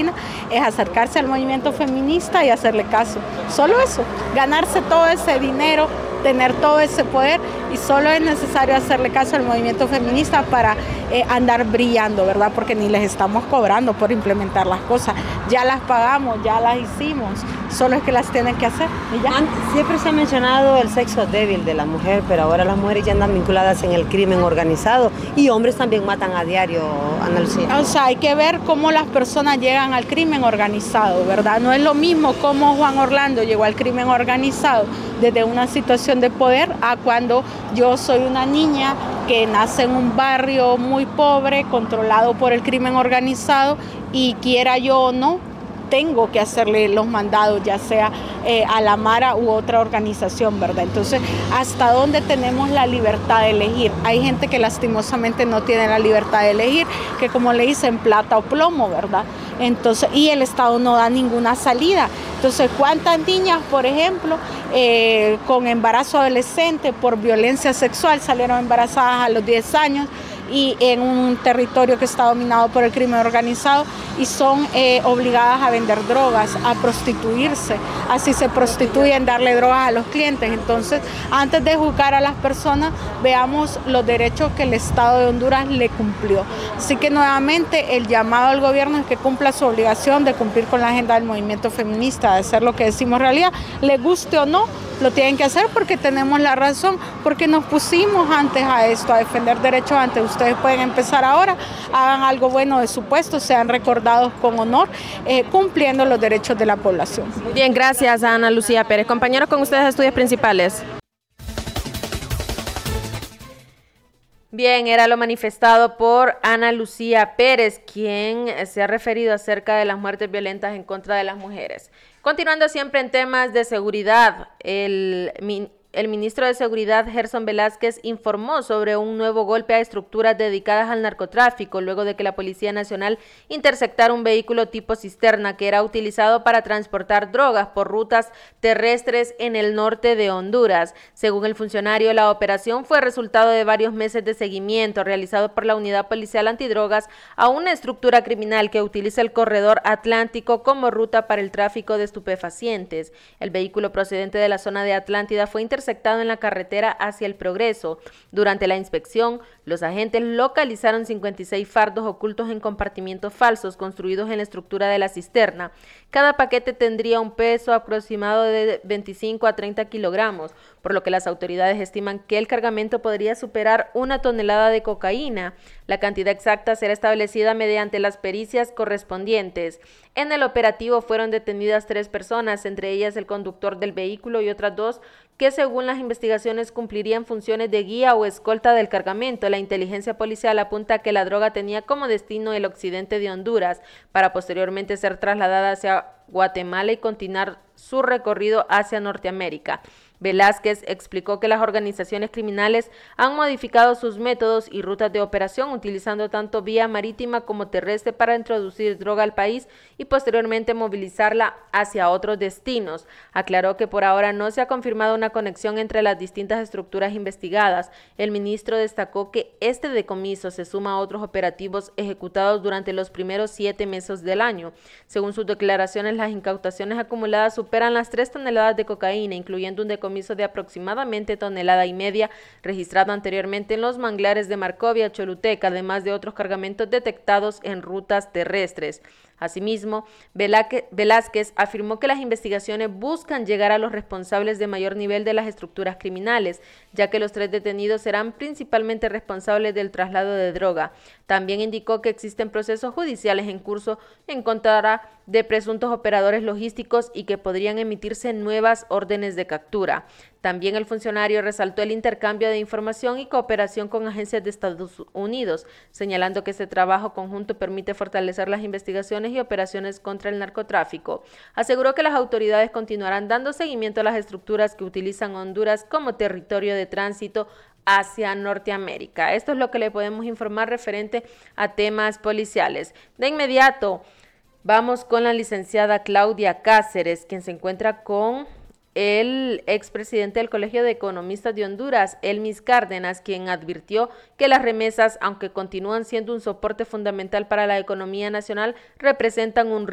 masculina, es acercarse al movimiento feminista y hacerle caso. Solo eso, ganarse todo ese dinero, tener todo ese poder, y solo es necesario hacerle caso al movimiento feminista para andar brillando, ¿verdad? Porque ni les estamos cobrando por implementar las cosas, ya las pagamos, ya las hicimos, solo es que las tienen que hacer y ya. Siempre se ha mencionado el sexo débil de la mujer, pero ahora las mujeres ya andan vinculadas en el crimen organizado y hombres también matan a diario, Ana Lucía. O sea, hay que ver cómo las personas llegan al crimen organizado, ¿verdad? No es lo mismo cómo Juan Orlando llegó al crimen organizado desde una situación de poder a cuando yo soy una niña que nace en un barrio muy pobre, controlado por el crimen organizado, y quiera yo o no, tengo que hacerle los mandados, ya sea a la Mara u otra organización, ¿verdad? Entonces, ¿hasta dónde tenemos la libertad de elegir? Hay gente que lastimosamente no tiene la libertad de elegir, que como le dicen, plata o plomo, ¿verdad? Entonces, y el Estado no da ninguna salida. Entonces, ¿cuántas niñas, por ejemplo, con embarazo adolescente por violencia sexual salieron embarazadas a los 10 años? Y en un territorio que está dominado por el crimen organizado, y son obligadas a vender drogas, a prostituirse, así se prostituyen, darle drogas a los clientes. Entonces, antes de juzgar a las personas, veamos los derechos que el Estado de Honduras le cumplió. Así que nuevamente el llamado al gobierno es que cumpla su obligación de cumplir con la agenda del movimiento feminista, de hacer lo que decimos realidad, le guste o no, lo tienen que hacer porque tenemos la razón, porque nos pusimos antes a esto, a defender derechos antes. Ustedes pueden empezar ahora, hagan algo bueno de su puesto, sean recordados con honor, cumpliendo los derechos de la población. Muy bien, gracias a Ana Lucía Pérez. Compañeros, con ustedes estudios principales. Bien, era lo manifestado por Ana Lucía Pérez, quien se ha referido acerca de las muertes violentas en contra de las mujeres. Continuando siempre en temas de seguridad, el ministro de Seguridad, Gerson Velázquez, informó sobre un nuevo golpe a estructuras dedicadas al narcotráfico, luego de que la Policía Nacional interceptara un vehículo tipo cisterna que era utilizado para transportar drogas por rutas terrestres en el norte de Honduras. Según el funcionario, la operación fue resultado de varios meses de seguimiento realizado por la Unidad Policial Antidrogas a una estructura criminal que utiliza el corredor atlántico como ruta para el tráfico de estupefacientes. El vehículo procedente de la zona de Atlántida fue interceptado en la carretera hacia El Progreso. Durante la inspección, los agentes localizaron 56 fardos ocultos en compartimientos falsos construidos en la estructura de la cisterna. Cada paquete tendría un peso aproximado de 25 a 30 kilogramos, por lo que las autoridades estiman que el cargamento podría superar 1 tonelada de cocaína. La cantidad exacta será establecida mediante las pericias correspondientes. En el operativo fueron detenidas 3 personas, entre ellas el conductor del vehículo y otras 2 que según las investigaciones cumplirían funciones de guía o escolta del cargamento. La inteligencia policial apunta a que la droga tenía como destino el occidente de Honduras, para posteriormente ser trasladada hacia Guatemala y continuar su recorrido hacia Norteamérica. Velázquez explicó que las organizaciones criminales han modificado sus métodos y rutas de operación, utilizando tanto vía marítima como terrestre para introducir droga al país y posteriormente movilizarla hacia otros destinos. Aclaró que por ahora no se ha confirmado una conexión entre las distintas estructuras investigadas. El ministro destacó que este decomiso se suma a otros operativos ejecutados durante los primeros 7 meses del año. Según sus declaraciones, las incautaciones acumuladas superan las 3 toneladas de cocaína, incluyendo un decomiso de aproximadamente 1,5 toneladas registrado anteriormente en los manglares de Marcovia, Choluteca, además de otros cargamentos detectados en rutas terrestres. Asimismo, Velázquez afirmó que las investigaciones buscan llegar a los responsables de mayor nivel de las estructuras criminales, ya que los 3 detenidos serán principalmente responsables del traslado de droga. También indicó que existen procesos judiciales en curso en contra de presuntos operadores logísticos y que podrían emitirse nuevas órdenes de captura. También el funcionario resaltó el intercambio de información y cooperación con agencias de Estados Unidos, señalando que este trabajo conjunto permite fortalecer las investigaciones y operaciones contra el narcotráfico. Aseguró que las autoridades continuarán dando seguimiento a las estructuras que utilizan Honduras como territorio de tránsito hacia Norteamérica. Esto es lo que le podemos informar referente a temas policiales. De inmediato, vamos con la licenciada Claudia Cáceres, quien se encuentra con el expresidente del Colegio de Economistas de Honduras, Elmis Cárdenas, quien advirtió que las remesas, aunque continúan siendo un soporte fundamental para la economía nacional, representan un